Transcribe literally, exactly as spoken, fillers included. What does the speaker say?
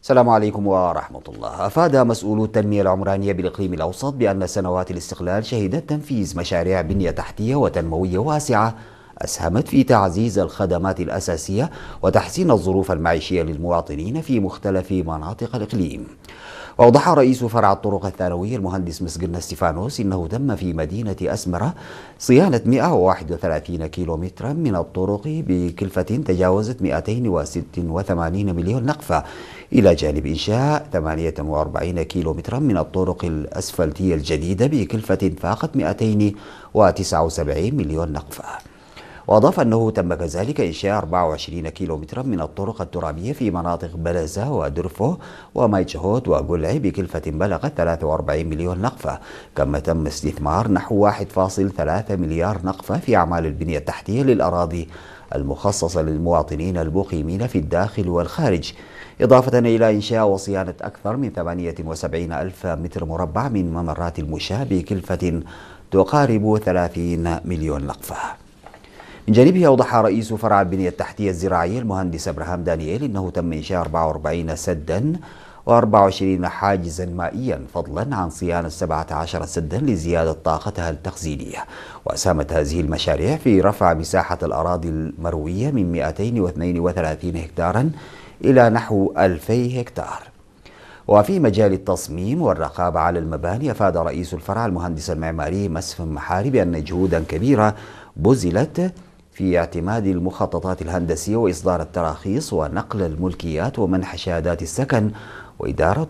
السلام عليكم ورحمة الله. أفاد مسؤولو التنمية العمرانية بالإقليم الأوسط بأن سنوات الاستقلال شهدت تنفيذ مشاريع بنية تحتية وتنموية واسعة أسهمت في تعزيز الخدمات الأساسية وتحسين الظروف المعيشية للمواطنين في مختلف مناطق الإقليم. وأوضح رئيس فرع الطرق الثانوي المهندس مسجن ستيفانوس إنه تم في مدينة أسمرة صيانة مئة وواحد وثلاثين كيلومترا من الطرق بكلفة تجاوزت مئتين وستة وثمانين مليون نقفة، إلى جانب إنشاء ثمانية وأربعين كيلومترا من الطرق الأسفلتية الجديدة بكلفة فاقت مئتين وتسعة وسبعين مليون نقفة. وأضاف أنه تم كذلك إنشاء أربعة وعشرين كيلومترا من الطرق الترابية في مناطق بلزة ودرفو ومايتشهوت وقلعي بكلفة بلغت ثلاثة وأربعين مليون نقفة، كما تم استثمار نحو واحد فاصلة ثلاثة مليار نقفة في أعمال البنية التحتية للأراضي المخصصة للمواطنين المقيمين في الداخل والخارج، إضافة إلى إنشاء وصيانة أكثر من ثمانية وسبعين ألف متر مربع من ممرات المشاة بكلفة تقارب ثلاثين مليون نقفة. من جانبه أوضح رئيس فرع البنية التحتية الزراعية المهندس أبراهام دانييل إنه تم إنشاء أربعة وأربعين سدا وأربعة وعشرين حاجزا مائيا، فضلا عن صيانة سبعة عشر سدا لزيادة طاقتها التخزينية. وأسهمت هذه المشاريع في رفع مساحة الأراضي المروية من مئتين واثنين وثلاثين هكتارا إلى نحو ألفي هكتار. وفي مجال التصميم والرقابة على المباني، أفاد رئيس الفرع المهندس المعماري مسفن محاري بأن جهودا كبيرة بذلت في اعتماد المخططات الهندسية وإصدار التراخيص ونقل الملكيات ومنح شهادات السكن وإدارة